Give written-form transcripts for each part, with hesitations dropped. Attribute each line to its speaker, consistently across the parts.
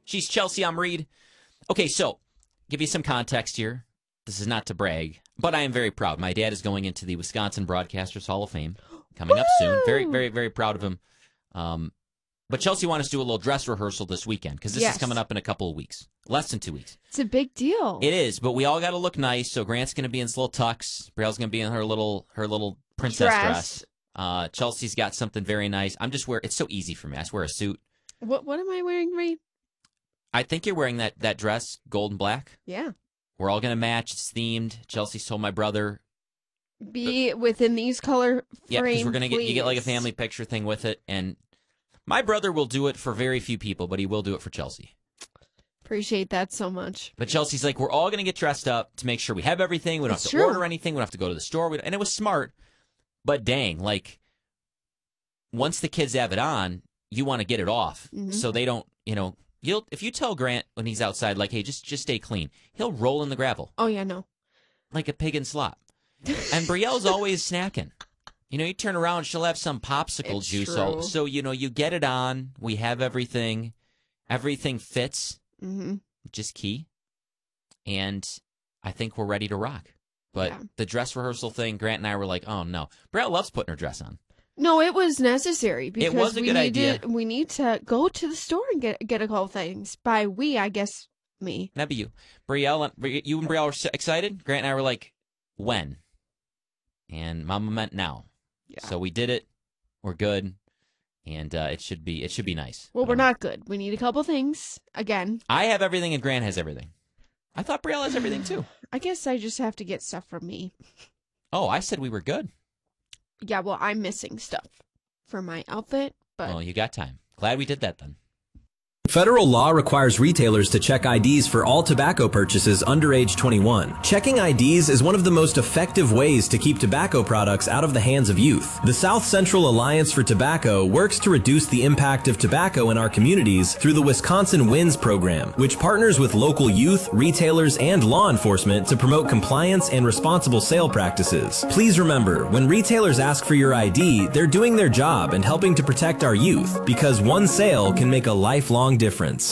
Speaker 1: She's Chelsea. I'm Reed. Okay, so give you some context here. This is not to brag, but I am very proud. My dad is going into the Wisconsin Broadcasters Hall of Fame coming up soon. Very, very, very proud of him. But Chelsea wanted us to do a little dress rehearsal this weekend because this is coming up in a couple of weeks. Less than 2 weeks.
Speaker 2: It's a big deal.
Speaker 1: It is, but we all got to look nice. So Grant's going to be in his little tux. Brielle's going to be in her little princess dress. Chelsea's got something very nice. I'm just wearing. It's so easy for me. I just wear a suit.
Speaker 2: What am I wearing, Reed?
Speaker 1: I think you're wearing that dress, gold and black.
Speaker 2: Yeah.
Speaker 1: We're all going to match. It's themed. Chelsea told my brother.
Speaker 2: Be within these color frames,
Speaker 1: yeah, because we're going to you get like a family picture thing with it. And my brother will do it for very few people, but he will do it for Chelsea.
Speaker 2: Appreciate that so much.
Speaker 1: But Chelsea's like, we're all going to get dressed up to make sure we have everything. We don't have to order anything. We don't have to go to the store. And it was smart. But dang, like, once the kids have it on, you want to get it off. Mm-hmm. So they don't, if you tell Grant when he's outside, like, hey, just stay clean, he'll roll in the gravel.
Speaker 2: Oh, yeah, no.
Speaker 1: Like a pig in slop. And Brielle's always snacking. You turn around, she'll have some popsicle juice. So, you get it on. We have everything. Everything fits.
Speaker 2: Mm-hmm.
Speaker 1: Just key. And I think we're ready to rock. But the dress rehearsal thing, Grant and I were like, oh, no. Brielle loves putting her dress on.
Speaker 2: No, it was necessary because
Speaker 1: it was a good idea.
Speaker 2: We need to go to the store and get a couple things. By we, I guess me.
Speaker 1: That'd be you. Brielle, you and Brielle were excited. Grant and I were like, when? And Mama meant now. Yeah. So we did it. We're good. And it should be nice.
Speaker 2: Well, we're not good. We need a couple things. Again.
Speaker 1: I have everything and Grant has everything. I thought Brielle has everything too.
Speaker 2: I guess I just have to get stuff from me.
Speaker 1: Oh, I said we were good.
Speaker 2: Yeah, well, I'm missing stuff for my outfit, but...
Speaker 1: Oh, you got time. Glad we did that then.
Speaker 3: Federal law requires retailers to check IDs for all tobacco purchases under age 21. Checking IDs is one of the most effective ways to keep tobacco products out of the hands of youth. The South Central Alliance for Tobacco works to reduce the impact of tobacco in our communities through the Wisconsin WINS program, which partners with local youth, retailers, and law enforcement to promote compliance and responsible sale practices. Please remember, when retailers ask for your ID, they're doing their job and helping to protect our youth, because one sale can make a lifelong difference.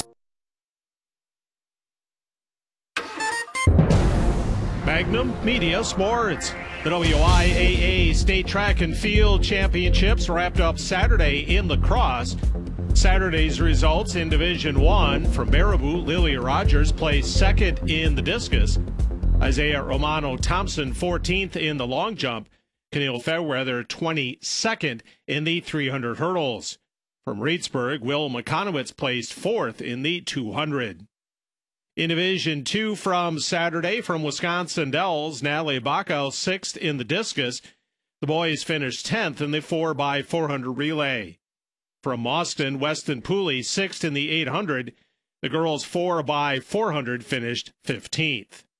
Speaker 4: Magnum Media Sports. The WIAA State Track and Field Championships wrapped up Saturday in La Crosse. Saturday's results in Division 1 from Baraboo, Lilia Rogers placed second in the discus. Isaiah Romano Thompson 14th in the long jump. Keneal Fairweather 22nd in the 300 hurdles. From Reedsburg, Will McConowitz placed fourth in the 200. In Division 2 from Saturday from Wisconsin Dells, Natalie Bacall sixth in the discus. The boys finished 10th in the 4x400 relay. From Mauston, Weston Pooley sixth in the 800. The girls 4x400 finished 15th.